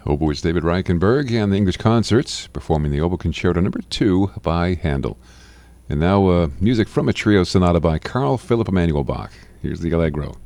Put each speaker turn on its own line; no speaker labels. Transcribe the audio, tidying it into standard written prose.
Oboist David Reichenberg and the English Concerts performing the Oboe Concerto No. 2 by Handel. And now music from a trio sonata by Carl Philipp Emanuel Bach. Here's the Allegro.